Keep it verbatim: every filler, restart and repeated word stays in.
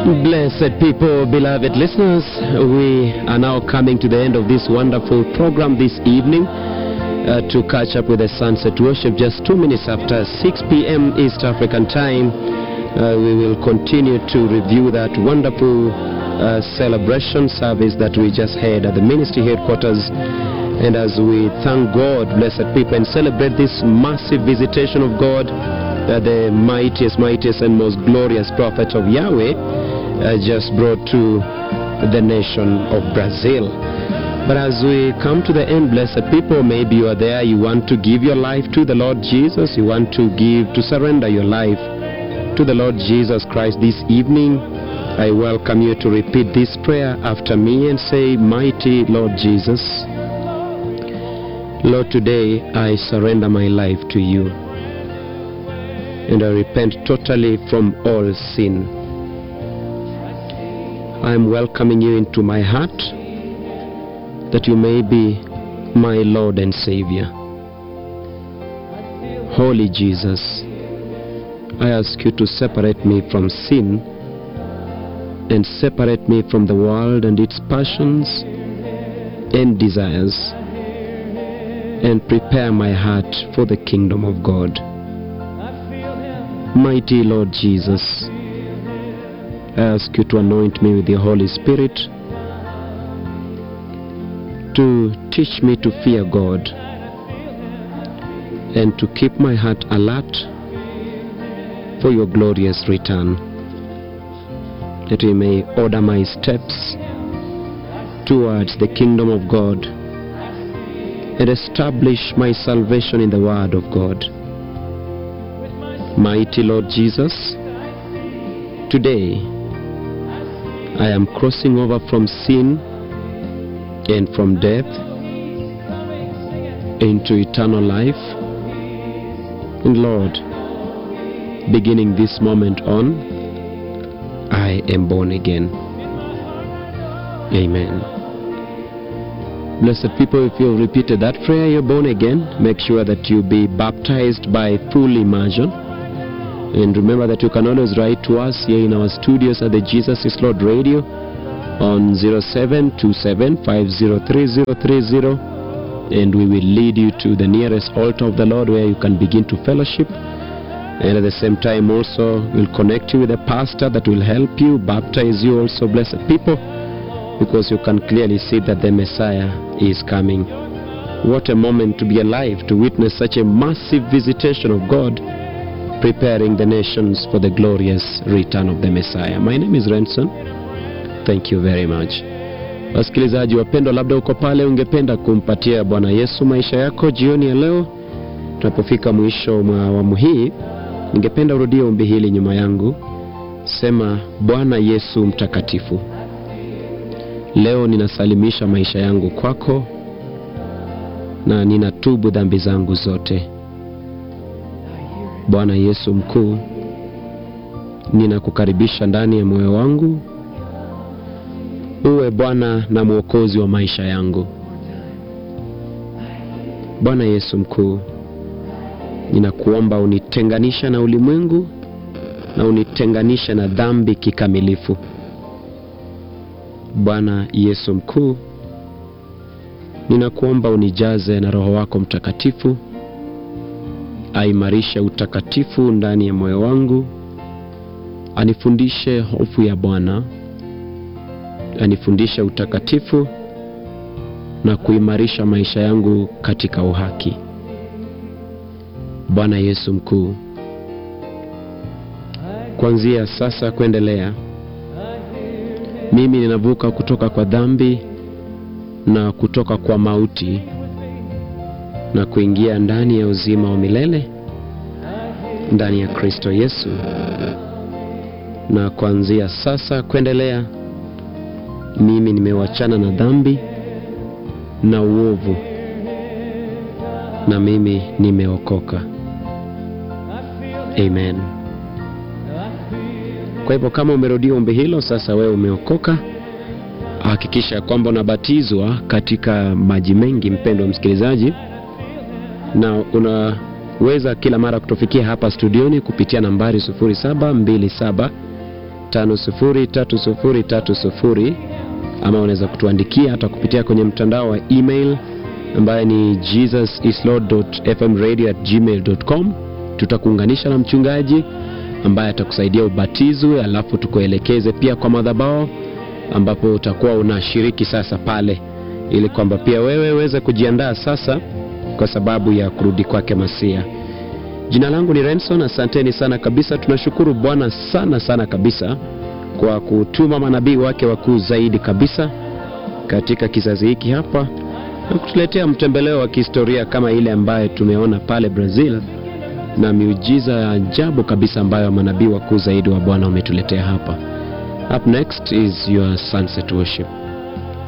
Blessed people, beloved listeners, we are now coming to the end of this wonderful program this evening uh, to catch up with the sunset worship just two minutes after six p m East African time. Uh, we will continue to review that wonderful uh, celebration service that we just had at the ministry headquarters. And as we thank God, blessed people, and celebrate this massive visitation of God, uh, the mightiest, mightiest and most glorious prophet of Yahweh Uh, just brought to the nation of Brazil. But as we come to the end, blessed people, maybe you are there, you want to give your life to the Lord Jesus, you want to give, to surrender your life to the Lord Jesus Christ this evening. I welcome you to repeat this prayer after me and say, Mighty Lord Jesus, Lord, today I surrender my life to you and I repent totally from all sin. I am welcoming you into my heart that you may be my Lord and Savior. Holy Jesus, I ask you to separate me from sin and separate me from the world and its passions and desires and prepare my heart for the kingdom of God. Mighty Lord Jesus, I ask you to anoint me with the Holy Spirit to teach me to fear God and to keep my heart alert for your glorious return, that you may order my steps towards the kingdom of God and establish my salvation in the word of God. Mighty Lord Jesus, today I am crossing over from sin and from death into eternal life. And Lord, beginning this moment on, I am born again. Amen. Blessed people, if you have repeated that prayer, you're born again. Make sure that you be baptized by full immersion. And remember that you can always write to us here in our studios at the Jesus is Lord Radio on zero seven two seven five zero three zero three zero, and we will lead you to the nearest altar of the Lord where you can begin to fellowship. And at the same time also we'll connect you with a pastor that will help you, baptize you also, blessed people, because you can clearly see that the Messiah is coming. What a moment to be alive, to witness such a massive visitation of God, preparing the nations for the glorious return of the Messiah. My name is Renson. Thank you very much. Wasikilizaji wapendwa, labda uko pale ungependa kumpatia Bwana Yesu maisha yako jioni ya leo. Tunapofika mwisho mwa awamu hii, ningependa urudie ombi hili nyuma yangu. Sema, Bwana Yesu mtakatifu, leo ninasalimisha maisha yangu kwako na ninatubu dhambi zangu zote. Bwana Yesu mkuu, ninakukaribisha ndani ya moyo wangu, uwe Bwana na Mwokozi wa maisha yangu. Bwana Yesu mkuu, ninakuomba unitenganisha na ulimwengu na unitenganisha na dhambi kikamilifu. Bwana Yesu mkuu, ninakuomba unijaze na Roho wako Mtakatifu, aimarisha utakatifu ndani ya moyo wangu, anifundishe hofu ya Bwana, anifundishe utakatifu na kuimarisha maisha yangu katika uhaki. Bwana Yesu mkuu, kuanzia sasa kuendelea, mimi ninavuka kutoka kwa dhambi na kutoka kwa mauti na kuingia ndani ya uzima wa milele ndani ya Kristo Yesu. Na kuanzia sasa kuendelea, mimi nimewachana na dhambi na uovu na mimi nimeokoka. Amen. Kwa hivyo kama umerudia ombi hilo, sasa wewe umeokoka, hakikisha kwamba unabatizwa katika maji mengi, mpendwa msikilizaji, na unaweza kila mara kutufikia hapa studioni kupitia nambari sufuri saba mbili saba tano sufuri tatu sufuri tatu sufuri, ama unaweza kutuandikia hata kupitia kwenye mtandao wa email ambaye ni jesus is lord dot f m radio at gmail dot com. Tutakuunganisha na mchungaji ambaye atakusaidia ubatizo, alafu tukuelekeze pia kwa madhabahu ambapo utakuwa unashiriki sasa pale, ili kwamba pia wewe uweze kujiandaa sasa kwa sababu ya kurudi kwake Masia. Jina langu ni Renson. Asanteni sana kabisa. Tunashukuru Bwana sana sana kabisa kwa kutuma manabii wake wakuu zaidi kabisa katika kizazi hiki hapa, na kutuletea mtembeleo wa kihistoria kama ile ambaye tumeona pale Brazil, na miujiza ya ajabu kabisa ambayo manabii wakuu zaidi wa Bwana wametuletea hapa. Up next is your sunset worship.